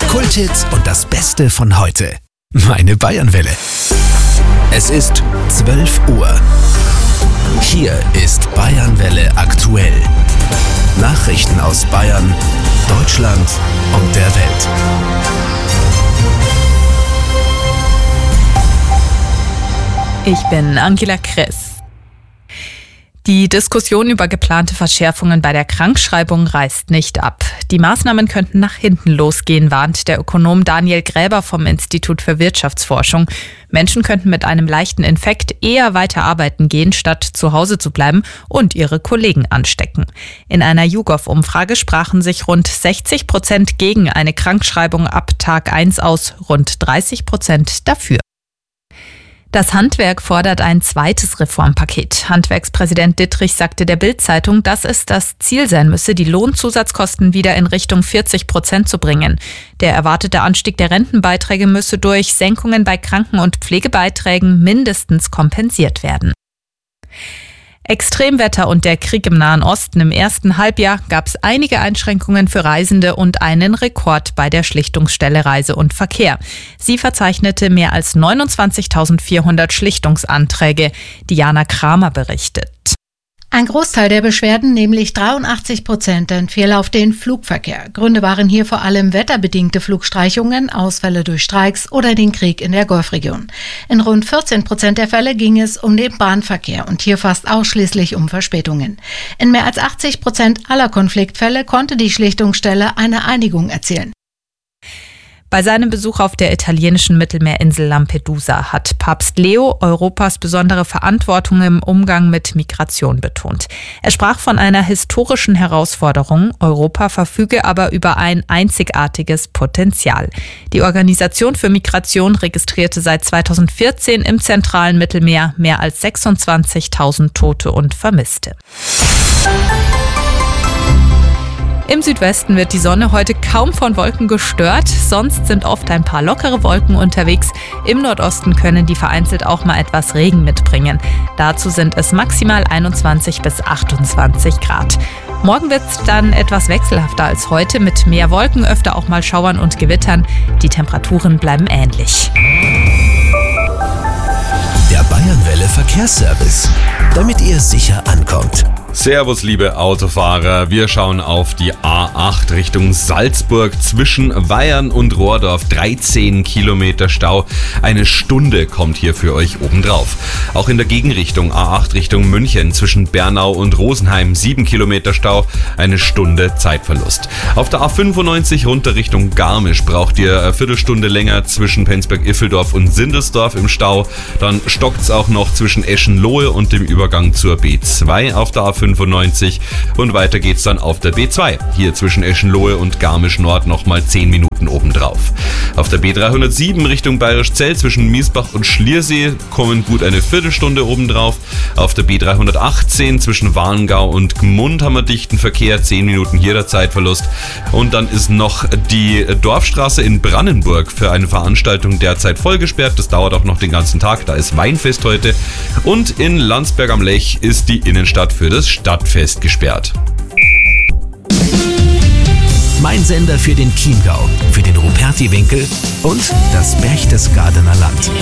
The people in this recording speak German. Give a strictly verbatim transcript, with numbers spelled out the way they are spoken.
Kulthits und das Beste von heute. Meine Bayernwelle. Es ist zwölf Uhr. Hier ist Bayernwelle aktuell. Nachrichten aus Bayern, Deutschland und der Welt. Ich bin Angela Kress. Die Diskussion über geplante Verschärfungen bei der Krankschreibung reißt nicht ab. Die Maßnahmen könnten nach hinten losgehen, warnt der Ökonom Daniel Gräber vom Institut für Wirtschaftsforschung. Menschen könnten mit einem leichten Infekt eher weiter arbeiten gehen, statt zu Hause zu bleiben und ihre Kollegen anstecken. In einer YouGov-Umfrage sprachen sich rund sechzig Prozent gegen eine Krankschreibung ab Tag eins aus, rund dreißig Prozent dafür. Das Handwerk fordert ein zweites Reformpaket. Handwerkspräsident Dittrich sagte der Bild-Zeitung, dass es das Ziel sein müsse, die Lohnzusatzkosten wieder in Richtung vierzig Prozent zu bringen. Der erwartete Anstieg der Rentenbeiträge müsse durch Senkungen bei Kranken- und Pflegebeiträgen mindestens kompensiert werden. Extremwetter und der Krieg im Nahen Osten. Im ersten Halbjahr gab es einige Einschränkungen für Reisende und einen Rekord bei der Schlichtungsstelle Reise und Verkehr. Sie verzeichnete mehr als neunundzwanzigtausendvierhundert Schlichtungsanträge. Diana Kramer berichtet. Ein Großteil der Beschwerden, nämlich dreiundachtzig Prozent, entfiel auf den Flugverkehr. Gründe waren hier vor allem wetterbedingte Flugstreichungen, Ausfälle durch Streiks oder den Krieg in der Golfregion. In rund vierzehn Prozent der Fälle ging es um den Bahnverkehr und hier fast ausschließlich um Verspätungen. In mehr als achtzig Prozent aller Konfliktfälle konnte die Schlichtungsstelle eine Einigung erzielen. Bei seinem Besuch auf der italienischen Mittelmeerinsel Lampedusa hat Papst Leo Europas besondere Verantwortung im Umgang mit Migration betont. Er sprach von einer historischen Herausforderung. Europa verfüge aber über ein einzigartiges Potenzial. Die Organisation für Migration registrierte seit zweitausendvierzehn im zentralen Mittelmeer mehr als sechsundzwanzigtausend Tote und Vermisste. Im Südwesten wird die Sonne heute kaum von Wolken gestört, sonst sind oft ein paar lockere Wolken unterwegs. Im Nordosten können die vereinzelt auch mal etwas Regen mitbringen. Dazu sind es maximal einundzwanzig bis achtundzwanzig Grad. Morgen wird es dann etwas wechselhafter als heute, mit mehr Wolken, öfter auch mal Schauern und Gewittern. Die Temperaturen bleiben ähnlich. Der Bayernwelle Verkehrsservice, damit ihr sicher ankommt. Servus, liebe Autofahrer. Wir schauen auf die A acht Richtung Salzburg zwischen Weyern und Rohrdorf. dreizehn Kilometer Stau. Eine Stunde kommt hier für euch obendrauf. Auch in der Gegenrichtung A acht Richtung München zwischen Bernau und Rosenheim. sieben Kilometer Stau. Eine Stunde Zeitverlust. Auf der A fünfundneunzig runter Richtung Garmisch braucht ihr eine Viertelstunde länger zwischen Penzberg-Iffeldorf und Sindelsdorf im Stau. Dann stockt's auch noch zwischen Eschenlohe und dem Übergang zur B zwei auf der A fünfundneunzig und weiter geht's dann auf der B zwei. Hier zwischen Eschenlohe und Garmisch Nord nochmal zehn Minuten obendrauf. Auf der B dreihundertsieben Richtung Bayerischzell zwischen Miesbach und Schliersee kommen gut eine Viertelstunde obendrauf. Auf der B dreihundertachtzehn zwischen Warngau und Gmund haben wir dichten Verkehr, zehn Minuten hier der Zeitverlust. Und dann ist noch die Dorfstraße in Brandenburg für eine Veranstaltung derzeit voll gesperrt. Das dauert auch noch den ganzen Tag, da ist Weinfest heute. Und in Landsberg am Lech ist die Innenstadt für das Stadtfest gesperrt. Mein Sender für den Chiemgau, für den Ruperti-Winkel und das Berchtesgadener Land.